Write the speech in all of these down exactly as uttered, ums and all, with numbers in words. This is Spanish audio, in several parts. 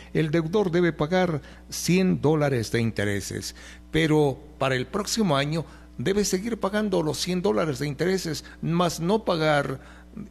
el deudor debe pagar cien dólares de intereses, pero para el próximo año debe seguir pagando los cien dólares de intereses, más no pagar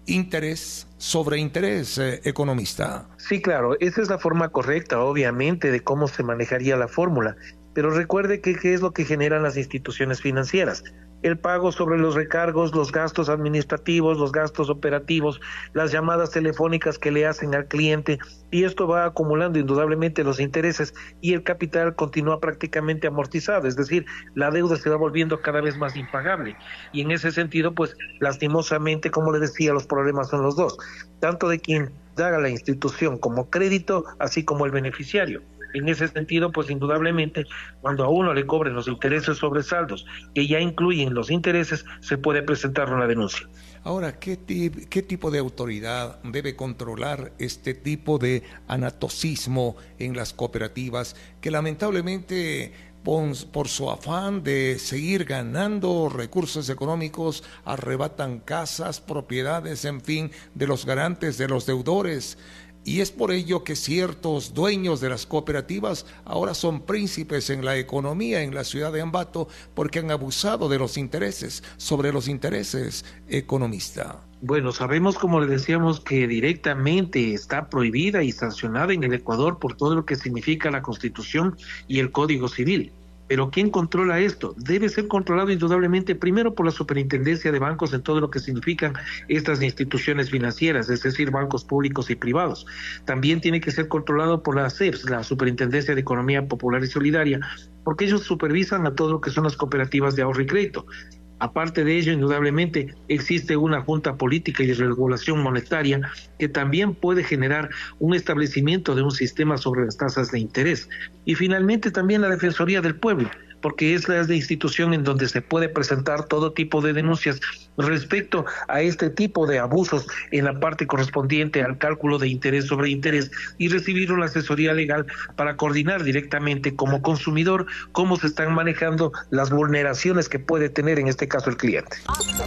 interés sobre interés, eh, economista. Sí, claro, esa es la forma correcta, obviamente, de cómo se manejaría la fórmula. Pero recuerde que qué es lo que generan las instituciones financieras. El pago sobre los recargos, los gastos administrativos, los gastos operativos, las llamadas telefónicas que le hacen al cliente, y esto va acumulando indudablemente los intereses y el capital continúa prácticamente amortizado, es decir, la deuda se va volviendo cada vez más impagable. Y en ese sentido, pues lastimosamente, como le decía, los problemas son los dos, tanto de quien da a la institución como crédito, así como el beneficiario. En ese sentido, pues indudablemente, cuando a uno le cobren los intereses sobre saldos, que ya incluyen los intereses, se puede presentar una denuncia. Ahora, ¿qué, ¿qué tipo de autoridad debe controlar este tipo de anatocismo en las cooperativas que lamentablemente, por, por su afán de seguir ganando recursos económicos, arrebatan casas, propiedades, en fin, de los garantes, de los deudores? Y es por ello que ciertos dueños de las cooperativas ahora son príncipes en la economía en la ciudad de Ambato porque han abusado de los intereses, sobre los intereses, economista. Bueno, sabemos, como le decíamos, que directamente está prohibida y sancionada en el Ecuador por todo lo que significa la Constitución y el Código Civil. Pero ¿quién controla esto? Debe ser controlado indudablemente primero por la Superintendencia de Bancos en todo lo que significan estas instituciones financieras, es decir, bancos públicos y privados. También tiene que ser controlado por la S E P S, la Superintendencia de Economía Popular y Solidaria, porque ellos supervisan a todo lo que son las cooperativas de ahorro y crédito. Aparte de ello, indudablemente existe una junta política y de regulación monetaria que también puede generar un establecimiento de un sistema sobre las tasas de interés. Y finalmente también la Defensoría del Pueblo, porque es la institución en donde se puede presentar todo tipo de denuncias respecto a este tipo de abusos en la parte correspondiente al cálculo de interés sobre interés y recibir una asesoría legal para coordinar directamente como consumidor cómo se están manejando las vulneraciones que puede tener en este caso el cliente.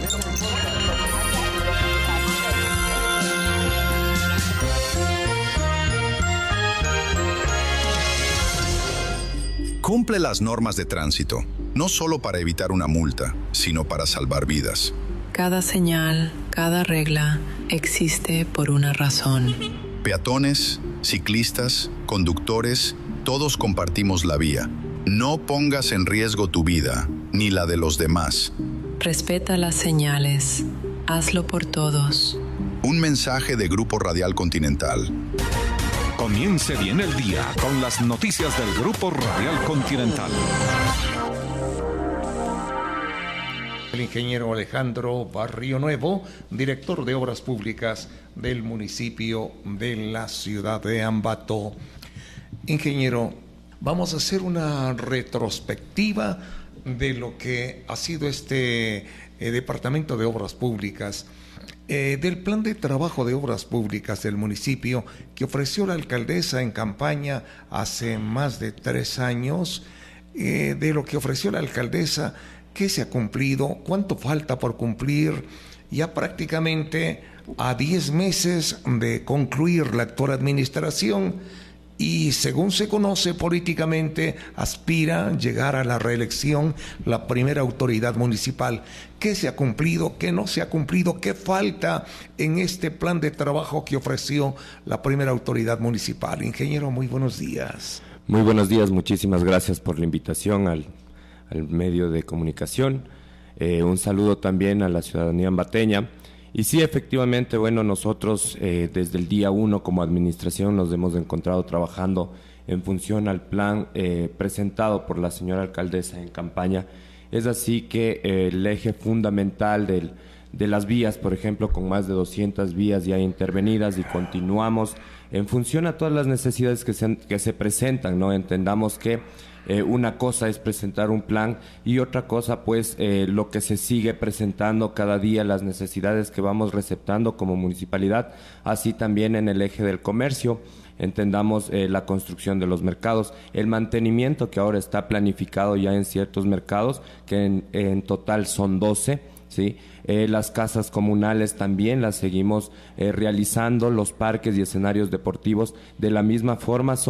Cumple las normas de tránsito, no solo para evitar una multa, sino para salvar vidas. Cada señal, cada regla existe por una razón. Peatones, ciclistas, conductores, todos compartimos la vía. No pongas en riesgo tu vida, ni la de los demás. Respeta las señales. Hazlo por todos. Un mensaje de Grupo Radial Continental. Comience bien el día con las noticias del Grupo Radial Continental. El ingeniero Alejandro Barrio Nuevo, director de Obras Públicas del municipio de la ciudad de Ambato. Ingeniero, vamos a hacer una retrospectiva de lo que ha sido este eh, Departamento de Obras Públicas. Eh, del plan de trabajo de obras públicas del municipio que ofreció la alcaldesa en campaña hace más de tres años, eh, de lo que ofreció la alcaldesa, ¿qué se ha cumplido? ¿Cuánto falta por cumplir? Ya prácticamente a diez meses de concluir la actual administración y, según se conoce políticamente, aspira a llegar a la reelección la primera autoridad municipal. ¿Qué se ha cumplido? ¿Qué no se ha cumplido? ¿Qué falta en este plan de trabajo que ofreció la primera autoridad municipal? Ingeniero, muy buenos días. Muy buenos días, muchísimas gracias por la invitación al, al medio de comunicación. Eh, un saludo también a la ciudadanía ambateña. Y sí, efectivamente, bueno, nosotros eh, desde el día uno como administración nos hemos encontrado trabajando en función al plan eh, presentado por la señora alcaldesa en campaña. Es así que eh, el eje fundamental del, de las vías, por ejemplo, con más de doscientas vías ya intervenidas, y continuamos en función a todas las necesidades que se, que se presentan, ¿no? Entendamos que Eh, una cosa es presentar un plan y otra cosa pues eh, lo que se sigue presentando cada día, las necesidades que vamos receptando como municipalidad, así también en el eje del comercio. Entendamos eh, la construcción de los mercados, el mantenimiento que ahora está planificado ya en ciertos mercados, que en, en total son doce, ¿sí? Eh, las casas comunales también las seguimos eh, realizando, los parques y escenarios deportivos de la misma forma. Son